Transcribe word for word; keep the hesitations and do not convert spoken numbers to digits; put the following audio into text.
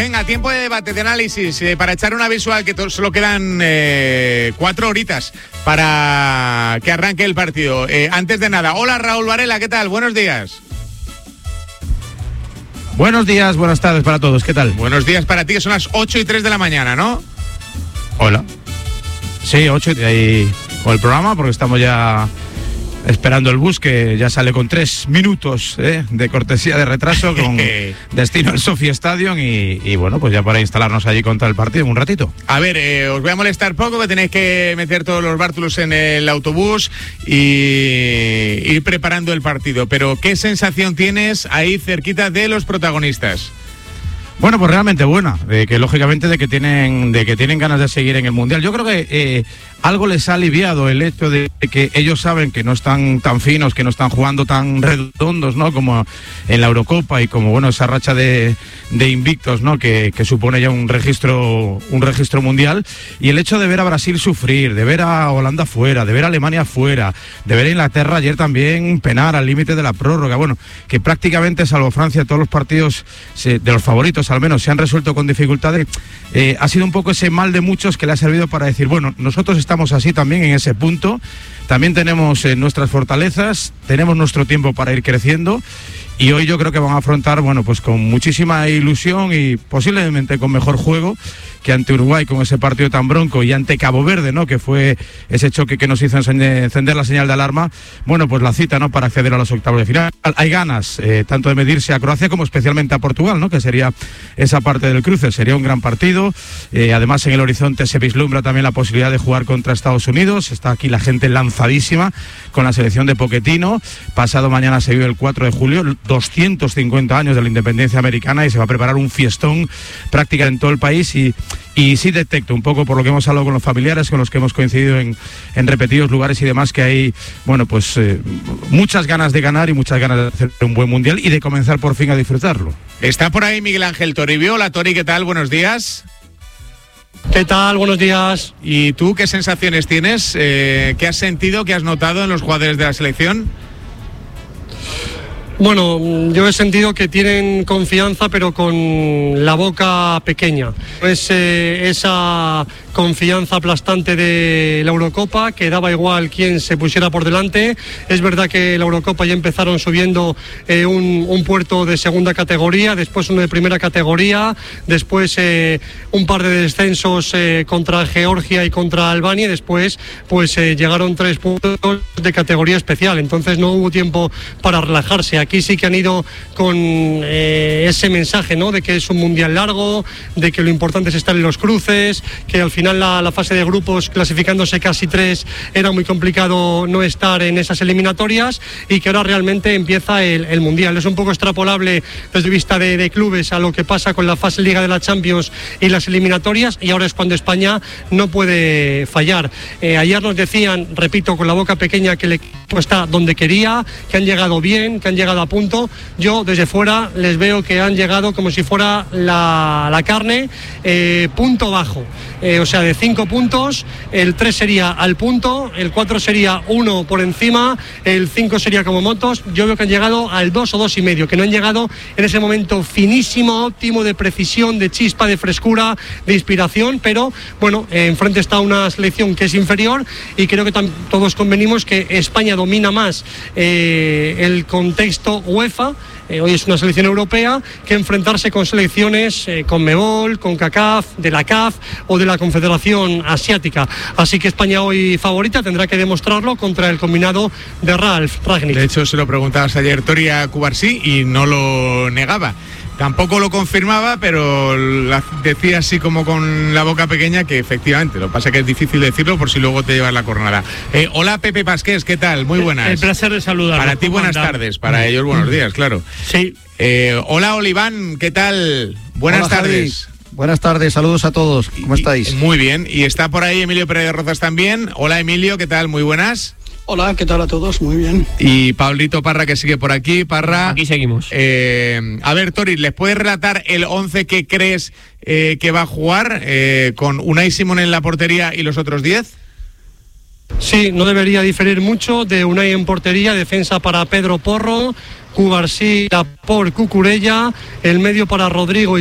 Venga, tiempo de debate, de análisis, eh, para echar una visual, que to- solo quedan eh, cuatro horitas para que arranque el partido. Eh, antes de nada, hola Raúl Varela, ¿qué tal? Buenos días. Buenos días, buenas tardes para todos, ¿qué tal? Buenos días para ti, que son las ocho y tres de la mañana, ¿no? Hola. Sí, ocho y ahí con el programa, porque estamos ya esperando el bus, que ya sale con tres minutos ¿eh? de cortesía de retraso, con destino al Sophie Stadium y, y bueno, pues ya para instalarnos allí contra el partido en un ratito. A ver, eh, os voy a molestar poco, que tenéis que meter todos los bártulos en el autobús y ir preparando el partido, pero ¿qué sensación tienes ahí cerquita de los protagonistas? Bueno, pues realmente buena, de que lógicamente de que tienen de que tienen ganas de seguir en el Mundial. Yo creo que eh, algo les ha aliviado el hecho de que ellos saben que no están tan finos, que no están jugando tan redondos, ¿no? Como en la Eurocopa y como bueno esa racha de, de invictos, ¿no? Que, que supone ya un registro un registro mundial, y el hecho de ver a Brasil sufrir, de ver a Holanda fuera, de ver a Alemania fuera, de ver a Inglaterra ayer también penar al límite de la prórroga, bueno, que prácticamente salvo Francia todos los partidos se, de los favoritos al menos se han resuelto con dificultades, eh, ha sido un poco ese mal de muchos que le ha servido para decir, bueno, nosotros estamos así también en ese punto, también tenemos eh, nuestras fortalezas, tenemos nuestro tiempo para ir creciendo, y hoy yo creo que van a afrontar, bueno, pues con muchísima ilusión y posiblemente con mejor juego que ante Uruguay, con ese partido tan bronco, y ante Cabo Verde, ¿no? Que fue ese choque que nos hizo encender la señal de alarma. Bueno, pues la cita, ¿no? Para acceder a los octavos de final. Hay ganas, eh, tanto de medirse a Croacia como especialmente a Portugal, ¿no? Que sería esa parte del cruce. Sería un gran partido. Eh, además, en el horizonte se vislumbra también la posibilidad de jugar contra Estados Unidos. Está aquí la gente lanzadísima con la selección de Pochettino. Pasado mañana se vive el cuatro de julio, doscientos cincuenta años de la independencia americana, y se va a preparar un fiestón prácticamente en todo el país. Y Y sí detecto un poco, por lo que hemos hablado con los familiares, con los que hemos coincidido en, en repetidos lugares y demás, que hay, bueno, pues eh, muchas ganas de ganar y muchas ganas de hacer un buen mundial y de comenzar por fin a disfrutarlo. Está por ahí Miguel Ángel Toribio. Hola Tori, ¿qué tal? Buenos días. ¿Qué tal? Buenos días. ¿Y tú qué sensaciones tienes? Eh, ¿Qué has sentido, qué has notado en los jugadores de la selección? Bueno, yo he sentido que tienen confianza, pero con la boca pequeña. Es eh, esa confianza aplastante de la Eurocopa, que daba igual quién se pusiera por delante. Es verdad que la Eurocopa ya empezaron subiendo eh, un, un puerto de segunda categoría, después uno de primera categoría, después eh, un par de descensos eh, contra Georgia y contra Albania, y después pues eh, llegaron tres puntos de categoría especial. Entonces no hubo tiempo para relajarse. Aquí sí que han ido con eh, ese mensaje, ¿no? De que es un mundial largo, de que lo importante es estar en los cruces, que al final la, la fase de grupos, clasificándose casi tres, era muy complicado no estar en esas eliminatorias, y que ahora realmente empieza el, el mundial. Es un poco extrapolable desde el vista de, de clubes a lo que pasa con la fase Liga de la Champions y las eliminatorias, y ahora es cuando España no puede fallar. Eh, ayer nos decían, repito, con la boca pequeña, que el equipo está donde quería, que han llegado bien, que han llegado a punto. Yo desde fuera les veo que han llegado como si fuera la, la carne, eh, punto bajo. Eh, o sea, de cinco puntos, el tres sería al punto, el cuatro sería uno por encima, el cinco sería como motos. Yo veo que han llegado al dos o dos y medio, que no han llegado en ese momento finísimo, óptimo, de precisión, de chispa, de frescura, de inspiración, pero bueno, eh, enfrente está una selección que es inferior, y creo que tam- todos convenimos que España domina más eh, el contexto UEFA. Eh, hoy es una selección europea, que enfrentarse con selecciones eh, con Conmebol, con CACAF, de la C A F o de la Confederación Asiática. Así que España hoy favorita, tendrá que demostrarlo contra el combinado de Ralf Rangnick. De hecho, se lo preguntabas ayer Tori a Cubarsí y no lo negaba. Tampoco lo confirmaba, pero la decía así como con la boca pequeña, que efectivamente, lo que pasa es que es difícil decirlo por si luego te llevas la cornada. Eh, hola Pepe Pasqués, ¿qué tal? Muy buenas. El placer de saludar. Para ti buenas tardes, para ellos buenos días, claro. Sí. Eh, hola Oliván, ¿qué tal? Buenas Hola, tardes. Javi. Buenas tardes, saludos a todos. ¿Cómo estáis? Y, muy bien. Y está por ahí Emilio Pérez Rozas también. Hola Emilio, ¿qué tal? Muy buenas. Hola, ¿qué tal a todos? Muy bien. Y Pablito Parra, que sigue por aquí. Parra. Aquí seguimos. Eh, a ver, Tori, ¿les puedes relatar el once que crees eh, que va a jugar eh, con Unai Simón en la portería y los otros diez? Sí, no debería diferir mucho de Unai en portería, defensa para Pedro Porro, Cubarsí, Laporte, Cucurella, el medio para Rodrigo y